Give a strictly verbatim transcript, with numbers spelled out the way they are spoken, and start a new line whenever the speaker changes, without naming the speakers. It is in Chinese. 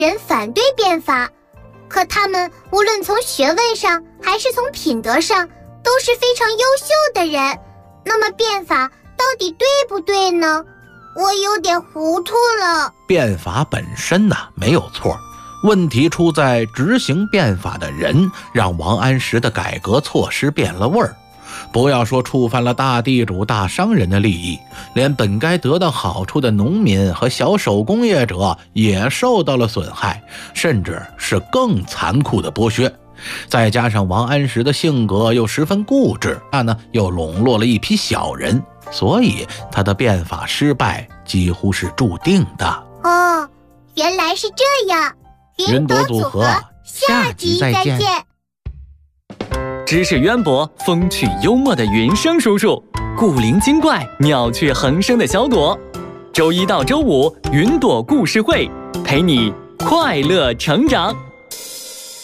人反对变法，可他们无论从学问上还是从品德上都是非常优秀的人。那么变法到底对不对呢？我有点糊涂了。
变法本身呢，没有错，问题出在执行变法的人让王安石的改革措施变了味儿。不要说触犯了大地主大商人的利益，连本该得到好处的农民和小手工业者也受到了损害，甚至是更残酷的剥削。再加上王安石的性格又十分固执，他呢又笼络了一批小人，所以他的变法失败几乎是注定的。
哦，原来是这样。
云朵组合，下集再见。
知识渊博、风趣幽默的云生叔叔，古灵精怪、妙趣横生的小朵。周一到周五，云朵故事会陪你快乐成长。